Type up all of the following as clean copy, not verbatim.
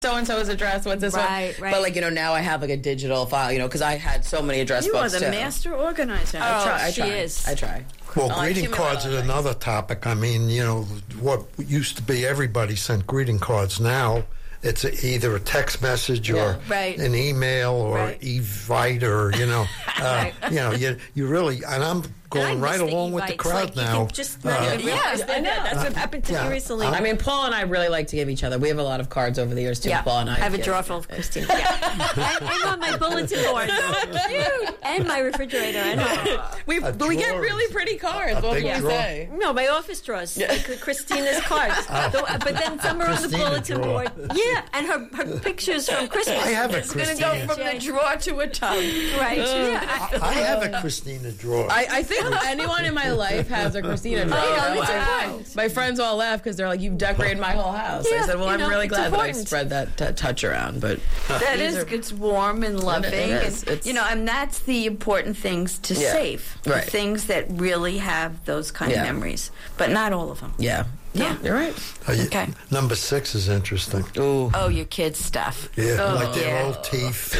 so-and-so's address, what's this one? Right. But, like, now I have, like, a digital file, because I had so many address You are books, the too. master organizer. I she try. is. I try. Well, I greeting accumulate cards all is day. another topic. I mean, what used to be everybody sent greeting cards. Now it's either a text message or Right. an email or Right. Evite or, you really, and I'm going And I right miss the along with the Evites. crowd like, now. You can just not even realize that. That's what happened to me recently. I mean, Paul and I really like to give each other. We have a lot of cards over the years, too. Yeah. Paul and I have a give. drawer full of Christina. Yeah. and on my bulletin board. Cute. And my refrigerator at home. We get drawer really is pretty cards. What big can we drawer. say? No, my office drawers. Like Christina's cards. But then some are on the Christina bulletin drawer. board. Yeah, and her pictures from Christmas. I have a It's gonna Christina. go from the drawer to a tub. Right. Yeah. I have a Christina drawer. I think anyone in my life has a Christina drawer. know, it's I- important. my friends all laugh because they're like, "You've decorated my whole house." I Yeah, said, "Well, I'm really it's glad that I important. spread that touch around." But That these is, are- it's warm and loving. It is. And, It's- and that's the important things to Yeah. save. Right. The things that really have those kind Yeah. of memories. But not all of them. yeah, Yeah. you're right. Okay. Number 6 is interesting. Ooh. Oh, your kids' stuff. Yeah, like their yeah. old teeth.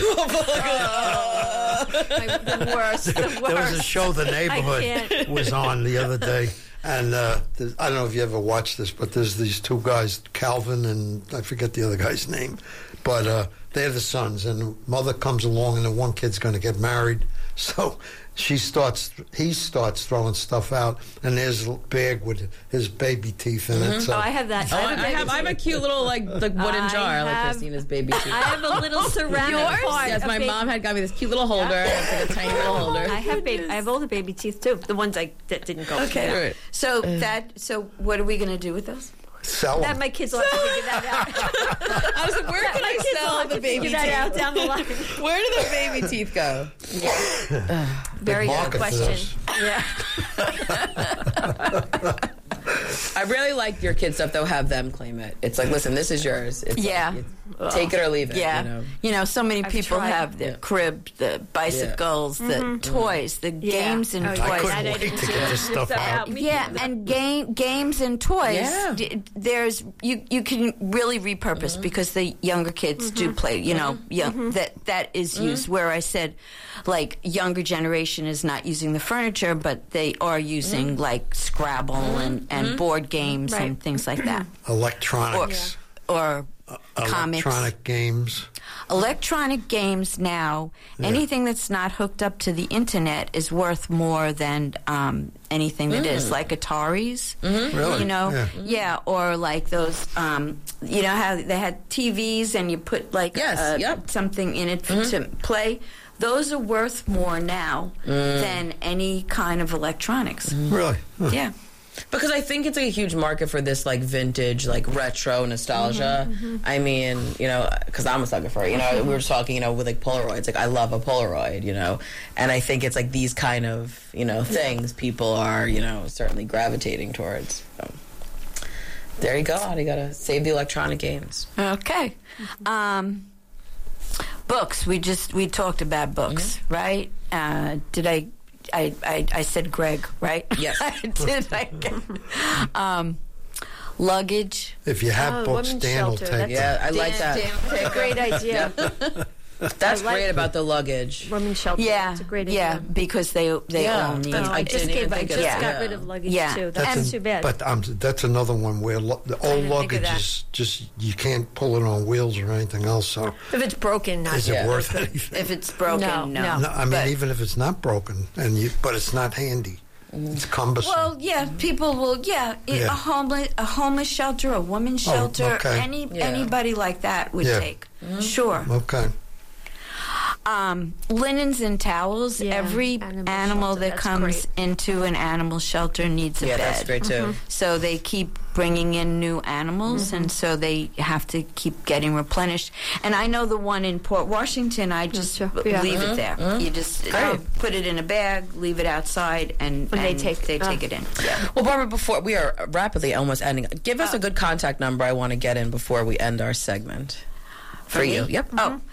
The worst. The worst. There was a show The can't. Neighborhood was on the other day, and I don't know if you ever watched this, but there's these two guys, Calvin and I forget the other guy's name, but they're the sons, and the mother comes along, and the one kid's going to get married, so he starts throwing stuff out, and there's a bag with his baby teeth in it. So Oh, I have that. Oh, I have a cute little like the wooden I jar like have- Christina's baby teeth. I have a little ceramic part. Yes, of my baby- mom had got me this cute little holder. It's like a tiny little holder. I have all the baby teeth too. The ones that didn't go. Okay. Right. So what are we going to do with those? sell That them. my kids will have to figure that out. I was like, where can I Kids will sell have the to baby figure that out teeth? down the line. Where do the baby teeth go? Very good market for question. those. Yeah. I really like your kid stuff, though. Have them claim it. It's like, listen, this is yours. It's Yeah. like, take it or leave it. Yeah. You know? So many people tried. have the Yeah. crib, the bicycles, the toys, the games and Oh, toys. yeah. I couldn't That I wait didn't to see. get this stuff out. Me Yeah, too. and games and toys. Yeah. There's you can really repurpose because the younger kids do play. You know, that is used. Where I said, like younger generation is not using the furniture, but they are using like Scrabble and board games Right. and things like that, Electronics. or comics. Electronic games. Electronic games now, anything that's not hooked up to the internet is worth more than anything that is, like Ataris. Really? You know, Yeah. or like those. You know how they had TVs and you put like Yes, yep. something in it to play. Those are worth more now than any kind of electronics. Really? Huh. Yeah. Because I think it's a huge market for this, like, vintage, like, retro nostalgia. I mean, you know, because I'm a sucker for it. You know, we were talking, you know, with, like, Polaroids. Like, I love a Polaroid, you know. And I think it's, like, these kind of, you know, things people are, you know, certainly gravitating towards. So, there you go. You got to save the electronic games. Okay. Books. We talked about books, right? Did I said Greg, right? Yes. Luggage. If you have books, women's Dan will shelter, take them. Yeah, I like that. That's a great idea. That's I like great about the luggage. Women's shelter. Yeah, It's a great idea. yeah, because they Yeah. all need. Oh, I I just didn't even gave. I think just of that. got Yeah. rid of luggage Yeah. too. That's too bad. But that's another one where the old think of luggage that. is just, you can't pull it on wheels or anything else, so if it's broken, not is it Yeah. worth anything? If it's broken, No, no. no. I mean, But- even if it's not broken, but it's not handy. It's cumbersome. Well, yeah, people will. Yeah, Yeah. a homeless shelter, a woman's Oh, shelter, okay. anybody like that would Yeah. take. Sure. Okay. Linens and towels. Yeah, Every animal animal shelter, that that's comes great. into an animal shelter needs a Yeah, bed. that's great, too. So they keep bringing in new animals, and so they have to keep getting replenished. And I know the one in Port Washington, I just Sure. Yeah. leave it there. You just put it in a bag, leave it outside, and they take it. it in. Yeah. Well, Barbara, before we are rapidly almost ending, give us a good contact number I want to get in before we end our segment. For me? you. Yep. Oh,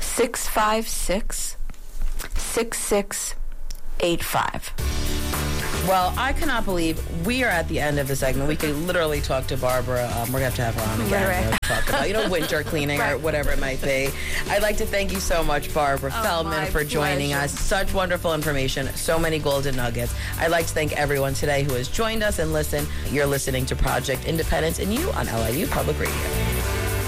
917-656-6685. Well, I cannot believe we are at the end of the segment. We could literally talk to Barbara. We're going to have her on again. Right. Talk about, winter cleaning or whatever it might be. I'd like to thank you so much, Barbara Feldman, for joining us. Such wonderful information. So many golden nuggets. I'd like to thank everyone today who has joined us and listened. You're listening to Project Independence and you on LIU Public Radio.